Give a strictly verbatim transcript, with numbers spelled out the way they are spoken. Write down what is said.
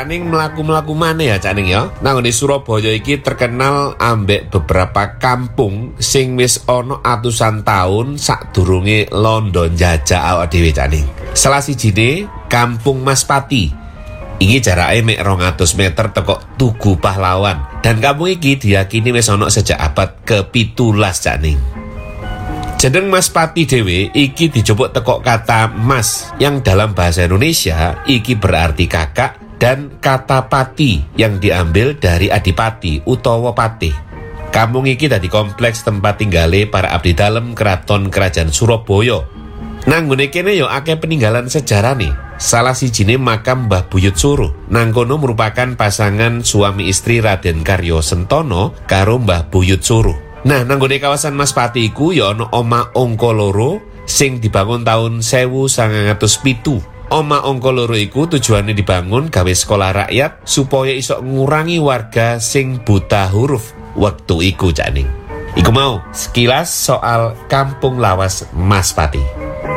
Ning mlaku-mlaku maneh ya Cak Ning ya. Nang di Surabaya iki terkenal ambek beberapa kampung sing wis ana atusan taun sadurunge London jajah awak dhewe Cak Ning. Salah sijine Kampung Maspati. Iki jarake mek rong atus meter teko Tugu Pahlawan. Dan kampung iki diyakini wis ana sejak abad kepitulas Cak Ning. Jeneng Maspati dhewe iki dijupuk teko kata mas yang dalam bahasa Indonesia iki berarti kakak, dan kata pati yang diambil dari adipati utawa patih. Kampung iki dadi kompleks tempat tinggale para abdi dalem keraton kerajaan Surabaya. Nang ngene kene yo akeh peninggalan sejarah nih. Salah sijine makam Mbah Buyut Suruh. Nang kono merupakan pasangan suami istri Raden Karyo Sentono karo Mbah Buyut Suruh. Nah, nang gone kawasan Maspati iku ya ana Oma Angka Loro sing dibangun taun sewu sangang atus pitu. Oma Angka Loro iku tujuane dibangun gawe sekolah rakyat supaya iso ngurangi warga sing buta huruf wektu iku Cak Ning. Iku mau sekilas soal Kampung Lawas Maspati.